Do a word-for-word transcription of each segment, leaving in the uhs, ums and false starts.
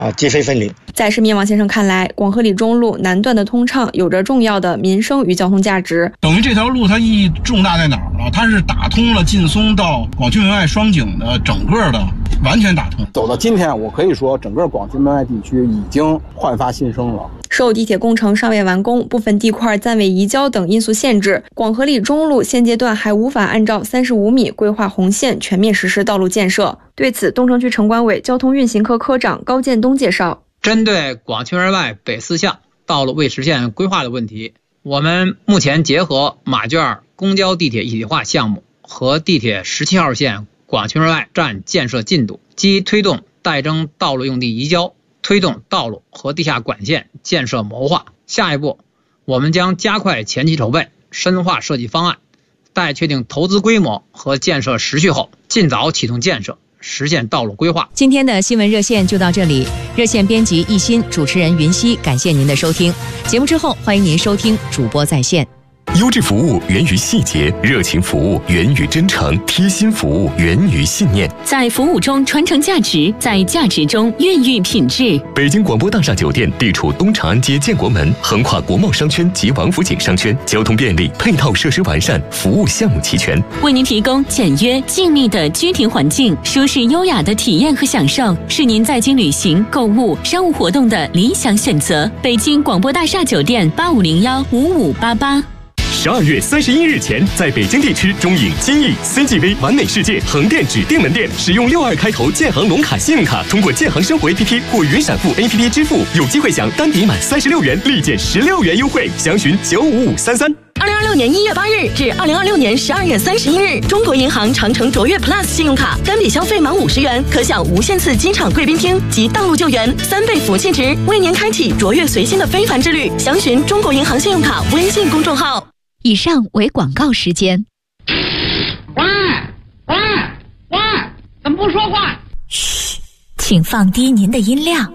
啊鸡飞分离。 在市民王先生看来，广河里中路南段的通畅有着重要的民生与交通价值。 等于这条路它意义重大在哪儿呢？它是打通了劲松到广渠门外双井的整个的完全打通。 走到今天，我可以说整个广渠门外地区已经焕发新生了。 受地铁工程尚未完工、部分地块暂未移交等因素限制，广河里中路现阶段还无法按照三十五米规划红线全面实施道路建设。对此，东城区城管委交通运行科科长高建东介绍， 针对广渠门外北四巷道路未实现规划的问题，我们目前结合马圈公交地铁一体化项目和地铁十七号线广渠门外站建设进度，基推动待征道路用地移交，推动道路和地下管线建设谋划。下一步，我们将加快前期筹备，深化设计方案，待确定投资规模和建设时序后，尽早启动建设，实现道路规划。 今天的新闻热线就到这里，热线编辑一心，主持人云溪，感谢您的收听。节目之后，欢迎您收听主播在线。 优质服务源于细节，热情服务源于真诚，贴心服务源于信念。 在服务中传承价值，在价值中孕育品质。 北京广播大厦酒店地处东长安街建国门，横跨国贸商圈及王府井商圈，交通便利，配套设施完善，服务项目齐全， 为您提供简约静谧的居庭环境，舒适优雅的体验和享受，是您在京旅行、购物、商务活动的理想选择。北京广播大厦酒店八五零幺五五八八。 十二月三十一日前，在北京地区中影、金逸、C G V、完美世界、横店指定门店使用六二开头建行龙卡信用卡，通过建行生活 A P P 或云闪付 A P P 支付，有机会享单笔满三十六元立减十六元优惠。详询九五五三三。 二零二六年一月八日至二零二六年十二月三十一日，中国银行长城卓越 Plus 信用卡单笔消费满五十元，可享无限次机场贵宾厅及道路救援三倍福气值，为您开启卓越随心的非凡之旅。详询中国银行信用卡微信公众号。 以上为广告时间。 喂喂喂，怎么不说话？ 嘘，请放低您的音量。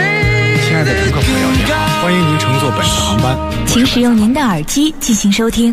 亲爱的乘客朋友，你好，欢迎您乘坐本次航班。 请使用您的耳机进行收听。